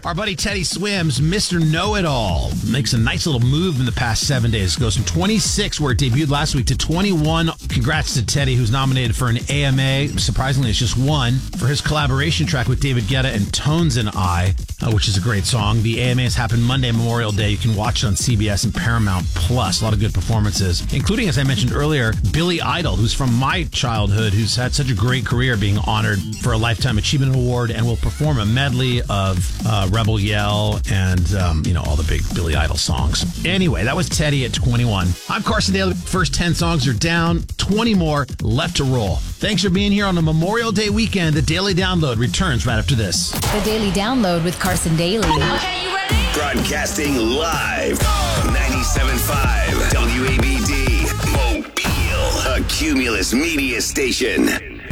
Our buddy Teddy Swims, Mr. Know-It-All, makes a nice little move in the past 7 days. Goes from 26, where it debuted last week, to 21. Congrats to Teddy, who's nominated for an AMA. Surprisingly, it's just one for his collaboration track with David Guetta and Tones and I, which is a great song. The AMAs happen Monday, Memorial Day. You can watch it on CBS and Paramount Plus. A lot of good performances, including, as I mentioned earlier, Billy Idol, who's from my childhood, who's had such a great career, being honored for a Lifetime Achievement Award, and will perform a medley of Rebel Yell and, all the big Billy Idol songs. Anyway, that was Teddy at 21. I'm Carson Daly. First 10 songs are down, 20 more left to roll. Thanks for being here on a Memorial Day weekend. The Daily Download returns right after this. The Daily Download with Carson Daly. Okay, you ready? Broadcasting live. 97.5 WABD. Mobile. A Cumulus media station.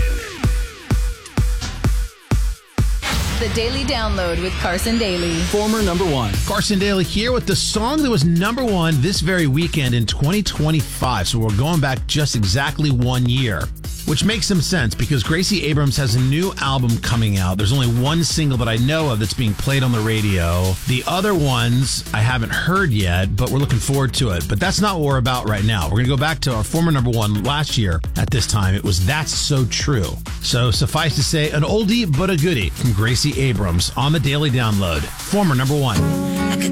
The Daily Download with Carson Daly. Former number one. Carson Daly here with the song that was number one this very weekend in 2025. So we're going back just exactly 1 year, which makes some sense because Gracie Abrams has a new album coming out. There's only one single that I know of that's being played on the radio. The other ones I haven't heard yet, but we're looking forward to it. But that's not what we're about right now. We're going to go back to our former number one last year at this time. It was That's So True. So suffice to say, an oldie but a goodie from Gracie Abrams on the Daily Download. Former number one. I could